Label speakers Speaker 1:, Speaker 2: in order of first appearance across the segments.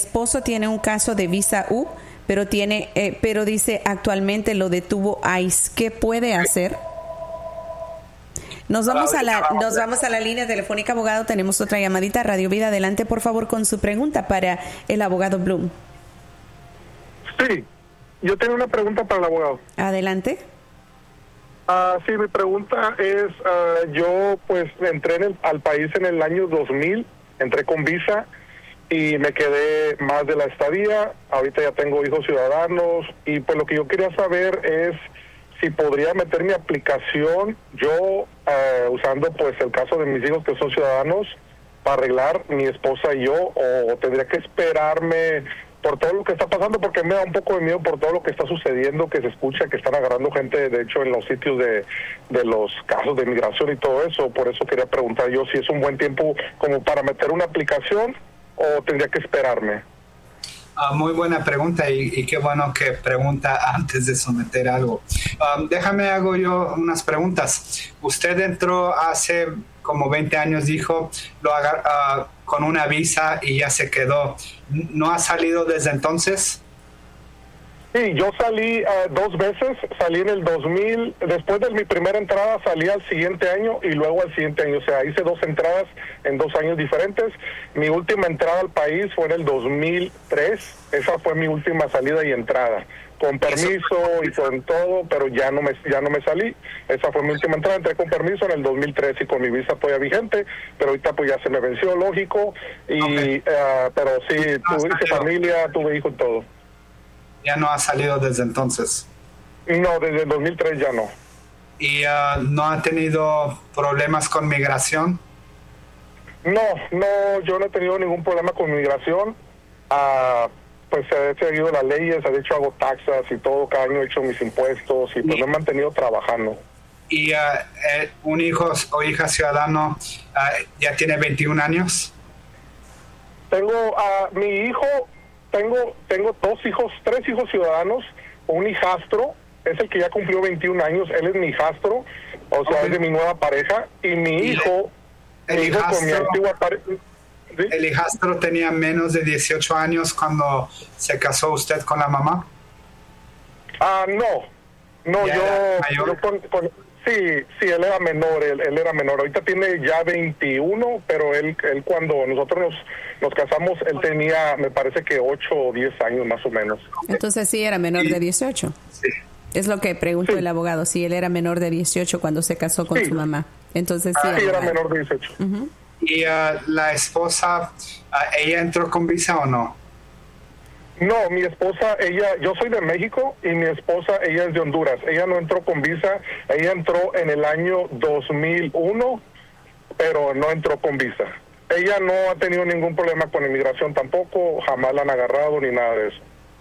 Speaker 1: esposo tiene un caso de visa U, pero dice actualmente lo detuvo ICE. ¿Qué puede hacer? Nos vamos a la línea telefónica, abogado. Tenemos otra llamadita. Radio Vida, adelante, por favor, con su pregunta para el abogado Bloom.
Speaker 2: Sí, yo tengo una pregunta para el abogado.
Speaker 1: Adelante.
Speaker 2: Sí, mi pregunta es, yo pues entré al país en el año 2000, entré con visa y me quedé más de la estadía. Ahorita ya tengo hijos ciudadanos y pues lo que yo quería saber es si podría meter mi aplicación yo usando pues el caso de mis hijos que son ciudadanos para arreglar mi esposa y yo, o tendría que esperarme por todo lo que está pasando, porque me da un poco de miedo por todo lo que está sucediendo, que se escucha que están agarrando gente, de hecho, en los sitios de los casos de inmigración y todo eso. Por eso quería preguntar yo si es un buen tiempo como para meter una aplicación o tendría que esperarme.
Speaker 3: Muy buena pregunta y qué bueno que pregunta antes de someter algo. Déjame hago yo unas preguntas. Usted entró hace como 20 años, dijo, con una visa y ya se quedó. ¿No ha salido desde entonces?
Speaker 2: Sí, yo salí 2 veces, salí en el 2000, después de mi primera entrada salí al siguiente año y luego al siguiente año, o sea, hice 2 entradas en 2 años diferentes. Mi última entrada al país fue en el 2003, esa fue mi última salida y entrada, con permiso y con todo, pero ya no me salí. Esa fue mi última entrada, entré con permiso en el 2003 y con mi visa todavía vigente, pero ahorita pues ya se me venció, lógico, y pero sí, tuve familia, tuve hijos y todo.
Speaker 3: ¿Ya no ha salido desde entonces?
Speaker 2: No, desde el 2003 ya no.
Speaker 3: ¿Y no ha tenido problemas con migración?
Speaker 2: No, yo no he tenido ningún problema con migración. Pues he seguido las leyes, de hecho hago taxas y todo, cada año he hecho mis impuestos y pues me he mantenido trabajando. ¿Y
Speaker 3: un hijo o hija ciudadano ya tiene 21 años?
Speaker 2: Tengo mi hijo... Tengo 2 hijos, 3 hijos ciudadanos, un hijastro, es el que ya cumplió 21 años, él es mi hijastro, o sea, es de mi nueva pareja, y mi hijo con mi antigua pareja. ¿Sí?
Speaker 3: ¿El hijastro tenía menos de 18 años cuando se casó usted con la mamá?
Speaker 2: No, sí, él era menor, él era menor. Ahorita tiene ya 21, pero él cuando nosotros nos casamos, él tenía, me parece que 8 o 10 años más o menos.
Speaker 1: Entonces sí era menor de 18.
Speaker 3: Sí.
Speaker 1: Es lo que preguntó el abogado, si él era menor de 18 cuando se casó con su mamá. Entonces sí.
Speaker 2: Sí, era menor de 18.
Speaker 1: Uh-huh.
Speaker 3: ¿Y la esposa, ella entró con visa o no?
Speaker 2: No, mi esposa, yo soy de México y mi esposa, ella es de Honduras. Ella no entró con visa, ella entró en el año 2001, pero no entró con visa. Ella no ha tenido ningún problema con inmigración tampoco, jamás la han agarrado ni nada de eso.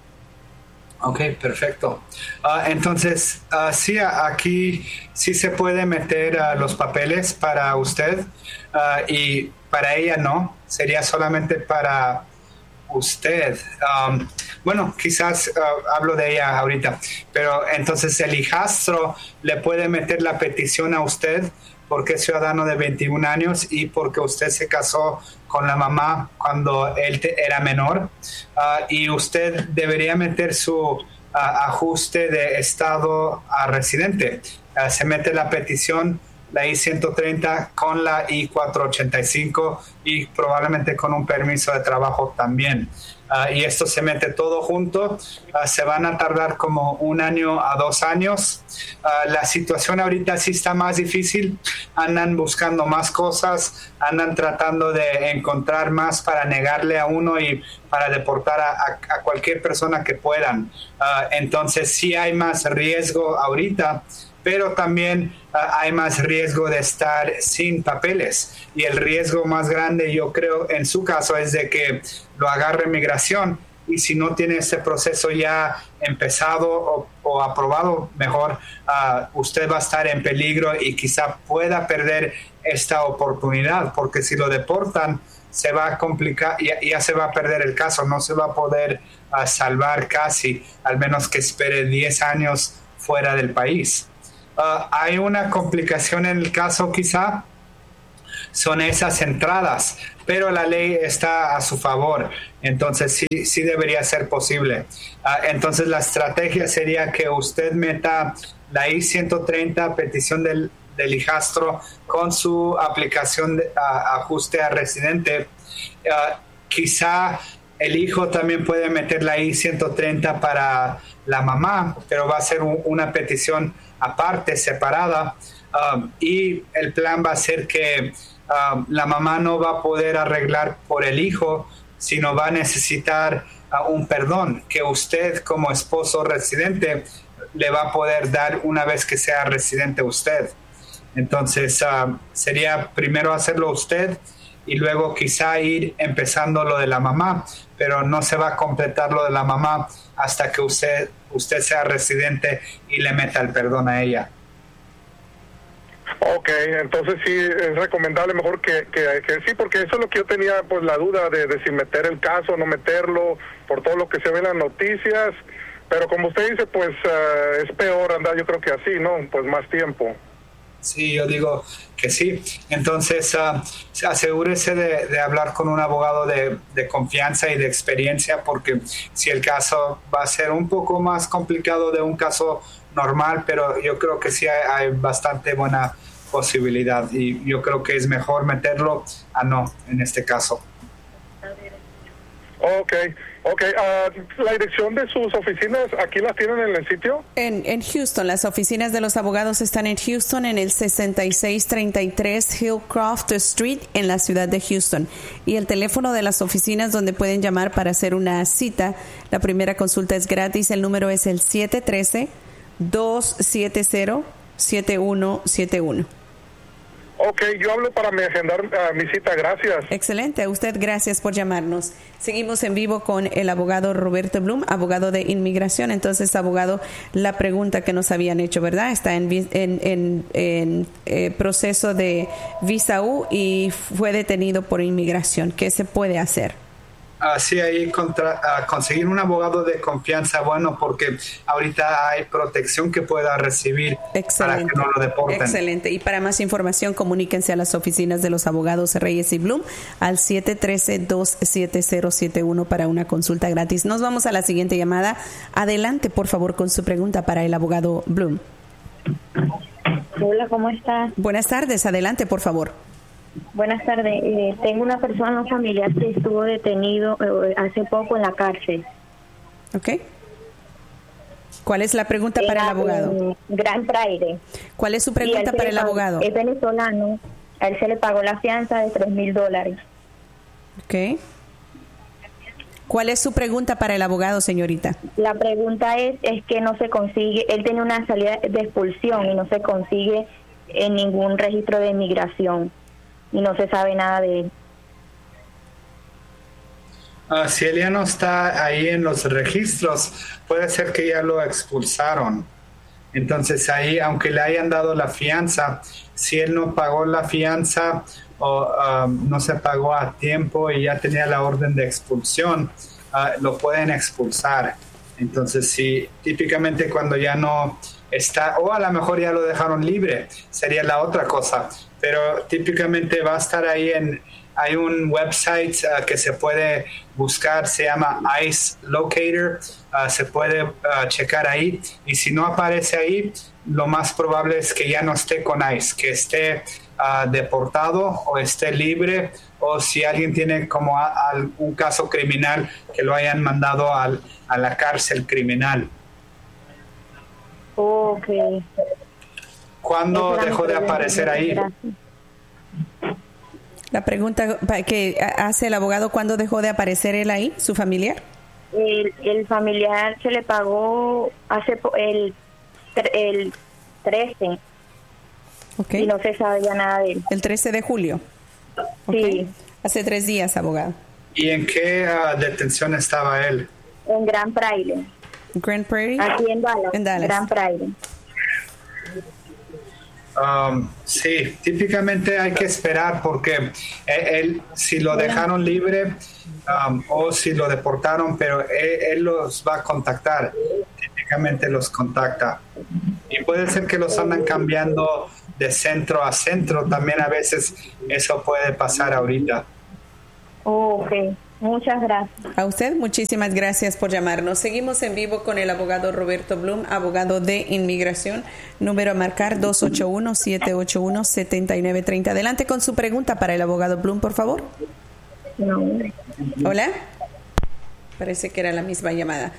Speaker 3: Ok, perfecto. Entonces, sí, aquí sí se puede meter los papeles para usted y para ella no, sería solamente para usted. Bueno, quizás hablo de ella ahorita, pero entonces el hijastro le puede meter la petición a usted porque es ciudadano de 21 años y porque usted se casó con la mamá cuando él era menor, y usted debería meter su ajuste de estado a residente. Se mete la petición, la I-130 con la I-485 y probablemente con un permiso de trabajo también. Y esto se mete todo junto. Se van a tardar como 1 año a 2 años. La situación ahorita sí está más difícil. Andan buscando más cosas, andan tratando de encontrar más para negarle a uno y para deportar a cualquier persona que puedan. Entonces sí hay más riesgo ahorita, pero también hay más riesgo de estar sin papeles. Y el riesgo más grande, yo creo, en su caso, es de que lo agarre migración. Y si no tiene ese proceso ya empezado o aprobado, mejor, usted va a estar en peligro y quizá pueda perder esta oportunidad, porque si lo deportan, se va a complicar, ya se va a perder el caso, no se va a poder salvar casi, al menos que espere 10 años fuera del país. Hay una complicación en el caso quizá, son esas entradas, pero la ley está a su favor, entonces sí debería ser posible. Entonces la estrategia sería que usted meta la I-130, petición del hijastro, con su aplicación de ajuste a residente. Quizá el hijo también puede meter la I-130 para la mamá, pero va a ser una petición aparte, separada, y el plan va a ser que la mamá no va a poder arreglar por el hijo, sino va a necesitar un perdón que usted como esposo residente le va a poder dar una vez que sea residente usted. Entonces sería primero hacerlo usted y luego quizá ir empezando lo de la mamá, pero no se va a completar lo de la mamá hasta que usted sea residente y le meta el perdón a ella.
Speaker 2: Ok, entonces sí es recomendable mejor que sí, porque eso es lo que yo tenía, pues la duda de si meter el caso o no meterlo, por todo lo que se ve en las noticias, pero como usted dice, pues es peor andar, yo creo que así, ¿no? Pues más tiempo.
Speaker 3: Sí, yo digo que sí. Entonces, asegúrese de hablar con un abogado de confianza y de experiencia, porque si el caso va a ser un poco más complicado de un caso normal, pero yo creo que sí hay bastante buena posibilidad y yo creo que es mejor meterlo a no en este caso.
Speaker 2: Ok. La dirección de sus oficinas, ¿aquí las tienen en el sitio?
Speaker 1: En Houston, las oficinas de los abogados están en Houston, en el 6633 Hillcroft Street, en la ciudad de Houston. Y el teléfono de las oficinas donde pueden llamar para hacer una cita, la primera consulta es gratis, el número es el 713-270-7171.
Speaker 2: Ok, yo hablo para agendar mi cita, gracias.
Speaker 1: Excelente, a usted gracias por llamarnos. Seguimos en vivo con el abogado Roberto Bloom, abogado de inmigración. Entonces, abogado, la pregunta que nos habían hecho, ¿verdad? Está en proceso de visa U y fue detenido por inmigración. ¿Qué se puede hacer?
Speaker 3: Sí, ahí conseguir un abogado de confianza, bueno, porque ahorita hay protección que pueda recibir.
Speaker 1: Excelente.
Speaker 3: Para que no lo deporten.
Speaker 1: Excelente. Y para más información, comuníquense a las oficinas de los abogados Reyes y Bloom al 713-27071 para una consulta gratis. Nos vamos a la siguiente llamada. Adelante, por favor, con su pregunta para el abogado Bloom.
Speaker 4: Hola, ¿cómo estás?
Speaker 1: Buenas tardes. Adelante, por favor.
Speaker 4: Buenas tardes. Tengo una persona familiar que estuvo detenido hace poco en la cárcel.
Speaker 1: Ok. ¿Cuál es la pregunta para el abogado?
Speaker 4: Grand Prairie.
Speaker 1: ¿Cuál es su pregunta para el abogado?
Speaker 4: Es venezolano. A él se le pagó la fianza de $3,000.
Speaker 1: Ok. ¿Cuál es su pregunta para el abogado, señorita?
Speaker 4: La pregunta es que no se consigue, él tiene una salida de expulsión y no se consigue en ningún registro de inmigración. Y no se sabe nada de él.
Speaker 3: Si él ya no está ahí en los registros, puede ser que ya lo expulsaron. Entonces ahí, aunque le hayan dado la fianza, si él no pagó la fianza o no se pagó a tiempo y ya tenía la orden de expulsión, lo pueden expulsar. Entonces sí, típicamente cuando ya no está, o a lo mejor ya lo dejaron libre, sería la otra cosa. Pero típicamente va a estar ahí hay un website que se puede buscar, se llama ICE Locator, se puede checar ahí, y si no aparece ahí, lo más probable es que ya no esté con ICE, que esté deportado o esté libre, o si alguien tiene como un caso criminal que lo hayan mandado a la cárcel criminal.
Speaker 4: Okay.
Speaker 3: ¿Cuándo dejó de aparecer ahí?
Speaker 1: La pregunta que hace el abogado, ¿cuándo dejó de aparecer él ahí, su familiar?
Speaker 4: El familiar se le pagó el 13.
Speaker 1: Okay.
Speaker 4: Y no se sabe ya nada de él.
Speaker 1: El 13 de julio. Okay.
Speaker 4: Sí.
Speaker 1: Hace 3 días, abogado.
Speaker 3: ¿Y en qué detención estaba él?
Speaker 4: En Grand Prairie.
Speaker 1: Grand Prairie.
Speaker 4: Aquí en Dallas. Grand Prairie.
Speaker 3: Sí, típicamente hay que esperar porque él si lo dejaron libre o si lo deportaron, pero él los va a contactar, típicamente los contacta. Y puede ser que los andan cambiando de centro a centro, también a veces eso puede pasar ahorita.
Speaker 4: Ok, muchas gracias.
Speaker 1: A usted, muchísimas gracias por llamarnos. Seguimos en vivo con el abogado Roberto Blum, abogado de inmigración. Número a marcar 281-781-7930. Adelante con su pregunta para el abogado Blum, por favor.
Speaker 4: No.
Speaker 1: Hola. Parece que era la misma llamada.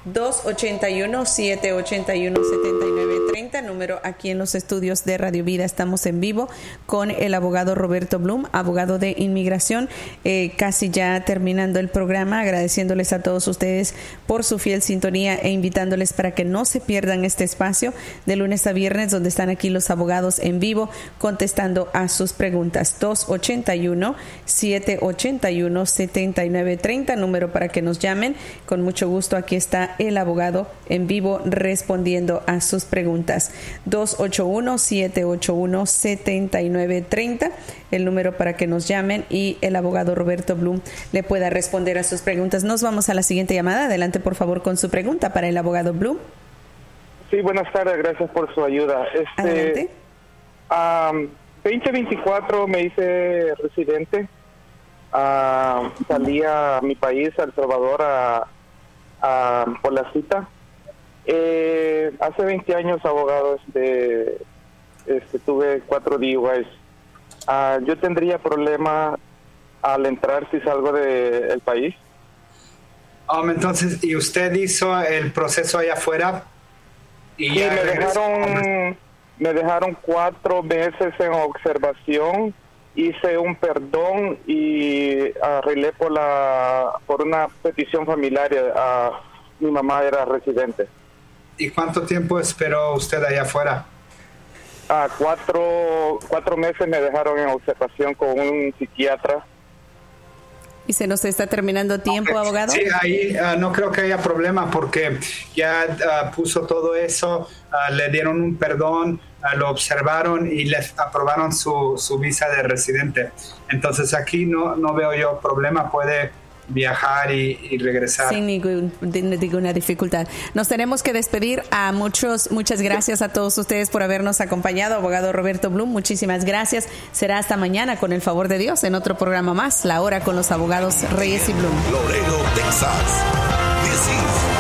Speaker 1: 281-781-7930, número aquí en los estudios de Radio Vida. Estamos en vivo con el abogado Roberto Blum, abogado de inmigración. Casi ya terminando el programa, agradeciéndoles a todos ustedes por su fiel sintonía e invitándoles para que no se pierdan este espacio de lunes a viernes, donde están aquí los abogados en vivo contestando a sus preguntas. 281-781-7930, número para que nos llamen. Con mucho gusto, aquí está el abogado en vivo respondiendo a sus preguntas. 281-781-7930, el número para que nos llamen y el abogado Roberto Blum le pueda responder a sus preguntas. Nos vamos a la siguiente llamada. Adelante, por favor, con su pregunta para el abogado Blum.
Speaker 2: Sí, buenas tardes, gracias por su ayuda.
Speaker 1: Adelante.
Speaker 2: 2024 me hice residente. Salí a mi país, a El Salvador, por la cita. Hace 20 años, abogado, tuve 4 DUIs. Yo tendría problema al entrar si salgo del país.
Speaker 3: Entonces, ¿y usted hizo el proceso allá afuera? Y
Speaker 2: sí, me dejaron 4 meses en observación. Hice un perdón y arreglé por una petición familiar. Mi mamá era residente.
Speaker 3: ¿Y cuánto tiempo esperó usted allá afuera?
Speaker 2: 4 meses me dejaron en observación con un psiquiatra.
Speaker 1: ¿Y se nos está terminando tiempo, abogado?
Speaker 3: Sí, ahí no creo que haya problema porque ya puso todo eso, le dieron un perdón, lo observaron y le aprobaron su visa de residente. Entonces aquí no veo yo problema, puede viajar y regresar.
Speaker 1: Sin ninguna dificultad. Nos tenemos que despedir. Muchas gracias a todos ustedes por habernos acompañado. Abogado Roberto Blum, muchísimas gracias. Será hasta mañana, con el favor de Dios, en otro programa más, La Hora con los abogados Reyes y Blum.
Speaker 5: Laredo, Texas. This is